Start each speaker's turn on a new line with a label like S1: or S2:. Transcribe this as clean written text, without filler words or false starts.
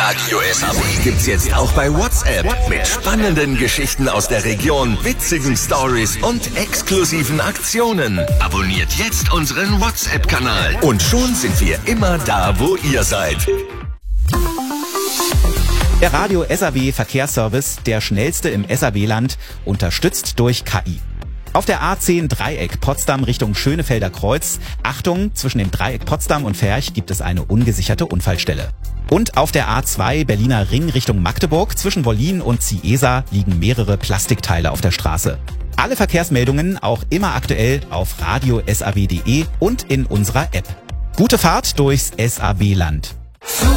S1: Radio SAW gibt's jetzt auch bei WhatsApp. Mit spannenden Geschichten aus der Region, witzigen Stories und exklusiven Aktionen. Abonniert jetzt unseren WhatsApp-Kanal. Und schon sind wir immer da, wo ihr seid.
S2: Der Radio SAW Verkehrsservice, der schnellste im SAW-Land, unterstützt durch KI. Auf der A10 Dreieck Potsdam Richtung Schönefelder Kreuz. Achtung, zwischen dem Dreieck Potsdam und Ferch gibt es eine ungesicherte Unfallstelle. Und auf der A2 Berliner Ring Richtung Magdeburg zwischen Wollin und Ciesa liegen mehrere Plastikteile auf der Straße. Alle Verkehrsmeldungen auch immer aktuell auf radiosaw.de und in unserer App. Gute Fahrt durchs SAW-Land.